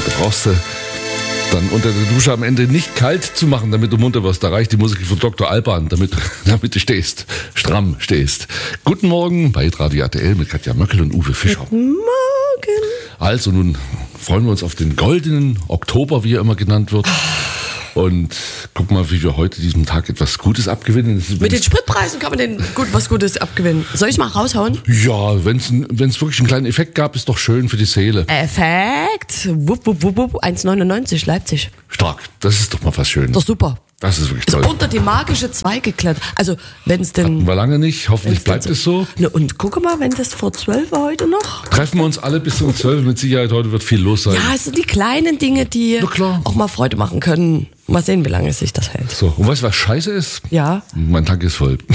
Da brauchst du dann unter der Dusche am Ende nicht kalt zu machen, damit du munter wirst. Da reicht die Musik von Dr. Alban, damit du stehst, stramm stehst. Guten Morgen bei Radio RTL mit Katja Möckel und Uwe Fischer. Guten Morgen. Also nun freuen wir uns auf den goldenen Oktober, wie er immer genannt wird. Und guck mal, wie wir heute diesem Tag etwas Gutes abgewinnen. Mit den Spritpreisen kann man was Gutes abgewinnen. Soll ich mal raushauen? Ja, wenn es wirklich einen kleinen Effekt gab, ist doch schön für die Seele. Effekt. Wupp, wupp, wupp, wupp. 1,99 Leipzig. Stark, das ist doch mal was Schönes. Doch super. Das ist wirklich Ist toll. unter die magische 2 geklettert. Also, wenn es denn... War lange nicht, hoffentlich bleibt es so. Ne, und gucke mal, wenn das vor 12 war heute noch. Treffen wir uns alle bis um 12 mit Sicherheit. Heute wird viel los sein. Ja, es sind die kleinen Dinge, die auch mal Freude machen können. Mal sehen, wie lange sich das hält. So, und weißt du, was scheiße ist? Ja. Mein Tank ist voll.